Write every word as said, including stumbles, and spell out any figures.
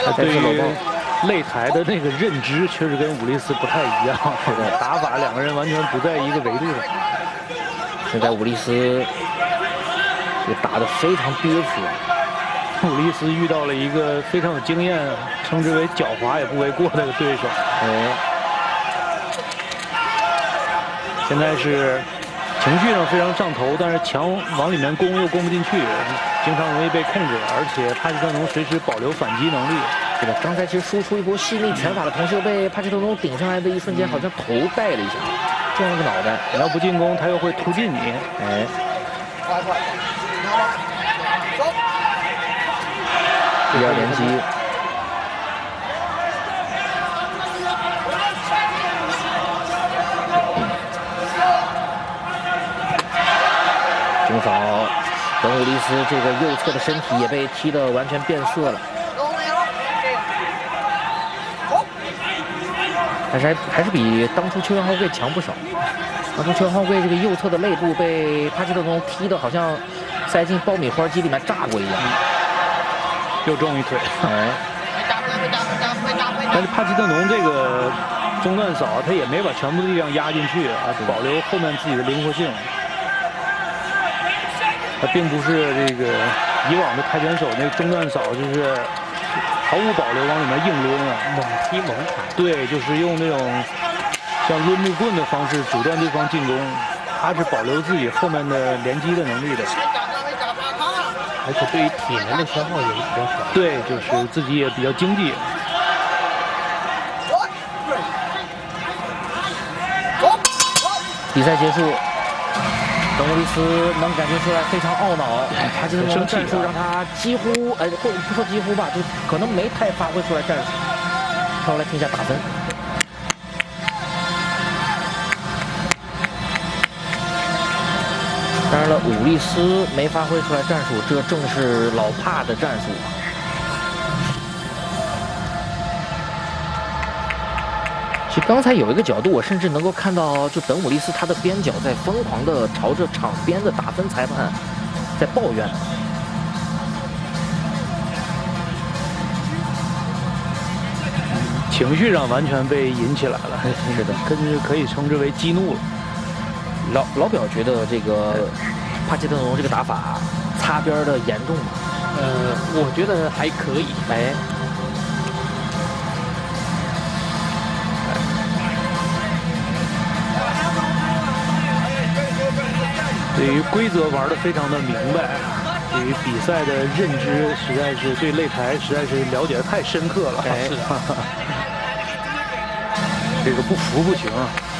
他对于擂台的那个认知确实跟武力斯不太一样，是的，打法两个人完全不在一个维度上。 现在武力斯也打得非常憋屈。 武力斯遇到了一个非常有经验，称之为狡猾也不为过的对手。 哎， 现在是情绪上非常上头，但是强往里面攻又攻不进去，经常容易被控制。而且帕基特农随时保留反击能力。 是的，刚才其实输出一波细密拳法的同时，又被帕基特农顶上来的一瞬间，好像头带了一下，撞了个脑袋。 你要不进攻，他又会突进你。 哎。 第二连击，平扫，本武利斯这个右侧的身体也被踢得完全变色了，但是还还是比当初秋元浩贵强不少。当初秋元浩贵这个右侧的肋部被帕基特农踢得好像塞进爆米花机里面炸过一样。 又中一腿， 哎， 但是帕基特农这个中段扫，他也没把全部力量压进去啊，保留后面自己的灵活性。他并不是这个以往的跆拳手那个中段扫，就是毫无保留往里面硬抡啊， 猛踢猛踩。 对，就是用那种像抡木棍的方式阻断对方进攻，他是保留自己后面的连击的能力的。 而且对于体能的消耗也比较少。 对，就是自己也比较经济。 比赛结束，本武利斯能感觉出来非常懊恼，他这种战术让他几乎，呃，或不说几乎吧，就可能没太发挥出来战术。跳来听一下打分。 当然了，武利斯没发挥出来战术，这正是老帕的战术。其实刚才有一个角度，我甚至能够看到，就本武利斯他的边角在疯狂的朝着场边的打分裁判在抱怨。 情绪上完全被引起来了， 是的， 甚至可以称之为激怒了。 老老表觉得这个帕基特农这个打法擦边的严重吗？ 呃，我觉得还可以。 哎， 对于规则玩得非常的明白，对于比赛的认知实在是对擂台实在是了解的太深刻了。 哎， 这个不服不行啊。